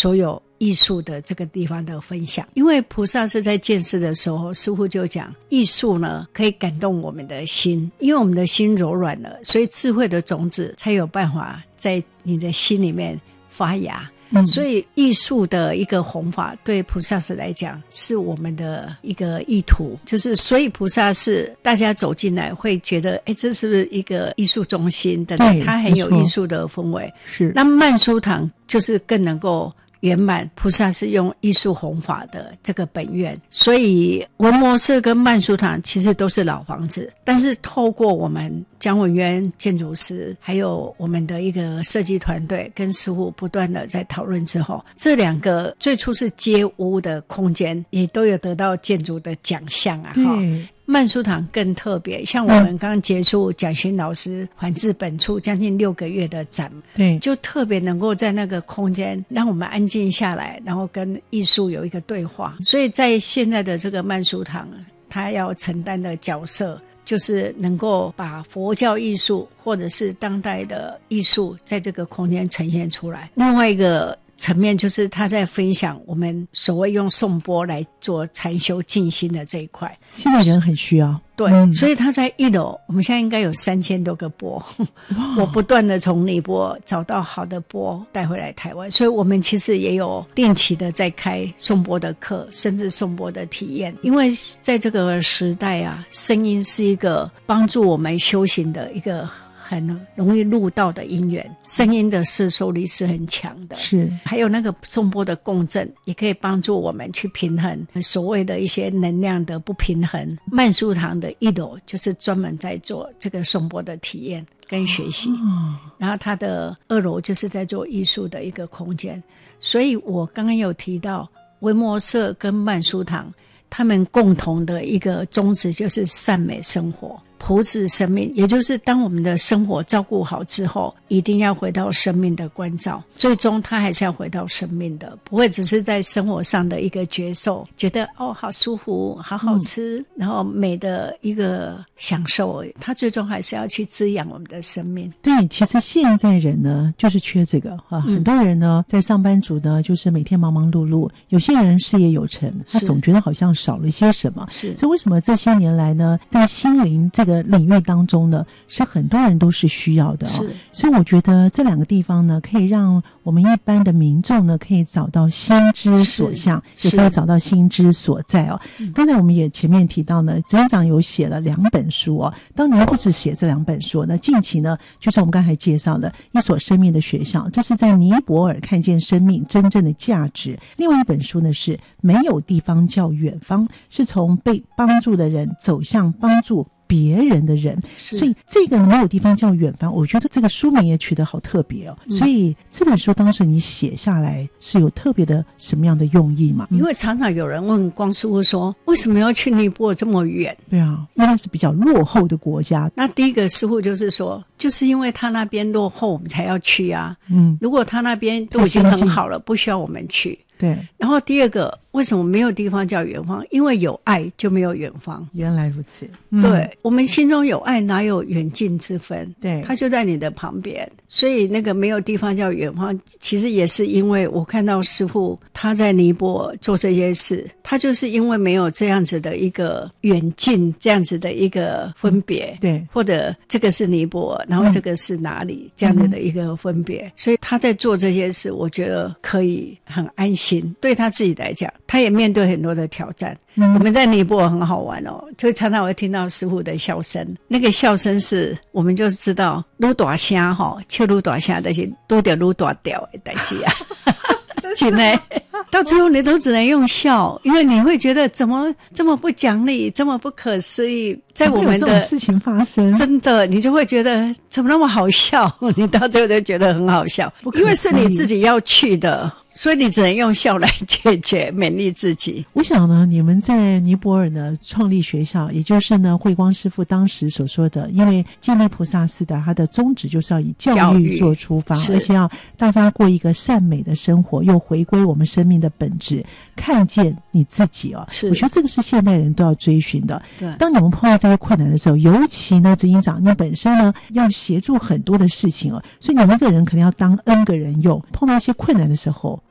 所有艺术的这个地方的分享。因为菩萨是在见识的时候，师父就讲艺术呢可以感动我们的心，因为我们的心柔软了，所以智慧的种子才有办法在你的心里面发芽。所以艺术的一个弘法对菩萨是来讲是我们的一个意图，就是所以菩萨是大家走进来会觉得这是不是一个艺术中心的，它很有艺术的氛围。是，那曼殊堂就是更能够圆满菩萨是用艺术弘法的这个本愿。所以文摩舍跟曼殊堂其实都是老房子，但是透过我们姜文渊建筑师还有我们的一个设计团队跟师父不断的在讨论之后，这两个最初是街屋的空间也都有得到建筑的奖项啊。对，曼殊堂更特别，像我们刚结束蒋勋老师还至本处将近6个月的展，对，就特别能够在那个空间让我们安静下来，然后跟艺术有一个对话。所以在现在的这个曼殊堂，他要承担的角色就是能够把佛教艺术或者是当代的艺术在这个空间呈现出来。另外一个层面就是他在分享我们所谓用颂钵来做禅修静心的这一块， 现在人很需要。对， 所以他在1楼，我们现在应该有3000多个钵，我不断的从尼泊尔找到好的钵带回来台湾，所以我们其实也有定期的在开颂钵的课，甚至颂钵的体验。因为在这个时代啊，声音是一个帮助我们修行的一个很容易入道的因缘，声音的摄受力是很强的。是，还有那个颂钵的共振也可以帮助我们去平衡所谓的一些能量的不平衡。曼殊堂的1楼就是专门在做这个颂钵的体验跟学习，然后它的2楼就是在做艺术的一个空间。所以我刚刚有提到维摩舍跟曼殊堂他们共同的一个宗旨就是善美生活，朴质生命，也就是当我们的生活照顾好之后，一定要回到生命的关照，最终它还是要回到生命的，不会只是在生活上的一个觉受，觉得好舒服好好吃，然后美的一个享受，它最终还是要去滋养我们的生命。 对，其实现在人呢就是缺这个很多人呢在上班族呢就是每天忙忙碌碌，有些人事业有成，他总觉得好像少了些什么。是，所以为什么这些年来呢在心灵这个领域当中呢是很多人都是需要的是，所以我觉得这两个地方呢可以让我们一般的民众呢可以找到心之所向，也可以找到心之所在刚才我们也前面提到呢，执行长有写了2本书当年不止写这2本书，那近期呢就是我们刚才介绍的一所生命的学校，这是在尼泊尔看见生命真正的价值。另外一本书呢是没有地方叫远方，是从被帮助的人走向帮助别人的人，所以这个没有地方叫远方，我觉得这个书名也取得好特别所以这本书当时你写下来是有特别的什么样的用意吗？ 因为常常有人问光师傅说为什么要去尼泊尔这么远？ 对啊，因为是比较落后的国家。 那第一个师傅就是说就是因为他那边落后我们才要去啊如果他那边都已经很好了不需要我们去。对，然后第二个为什么没有地方叫远方？因为有爱就没有远方。 原来如此对，我们心中有爱哪有远近之分？对，它就在你的旁边。所以那个没有地方叫远方其实也是因为我看到师父他在尼泊尔做这些事，他就是因为没有这样子的一个远近这样子的一个分别对，或者这个是尼泊尔然后这个是哪里这样子的一个分别所以他在做这些事我觉得可以很安心。对他自己来讲他也面对很多的挑战我们在尼泊尔很好玩就常常会听到师父的笑声，那个笑声是我们就知道愈大声笑愈大声但是多掉愈大掉的事啊真的到最后你都只能用笑，因为你会觉得怎么这么不讲理这么不可思议，在我们的这种事情发生真的你就会觉得怎么那么好笑你到最后就觉得很好笑，因为是你自己要去的所以你只能用笑来解决勉励自己。 我想呢你们在尼泊尔呢创立学校，也就是呢慧光师父当时所说的，因为建立菩萨寺的它的宗旨就是要以教育做出发，而且要大家过一个善美的生活，又回归我们生命的本质，看见你自己我觉得这个是现代人都要追寻的。对，当你们碰到这些困难的时候，尤其呢执行长你本身呢要协助很多的事情所以你一个人可能要当 N 个人用，碰到一些困难的时候